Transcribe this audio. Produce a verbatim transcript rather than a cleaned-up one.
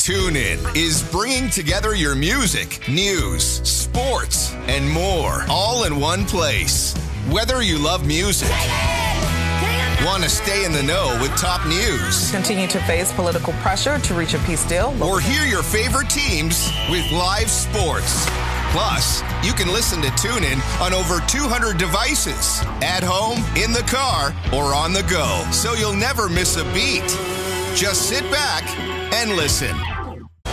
TuneIn is bringing together your music, news, sports, and more, all in one place. Whether you love music, want to stay in the know with top news, continue to face political pressure to reach a peace deal, or hear your favorite teams with live sports. Plus, you can listen to TuneIn on over two hundred devices, at home, in the car, or on the go, so you'll never miss a beat. Just sit back and listen.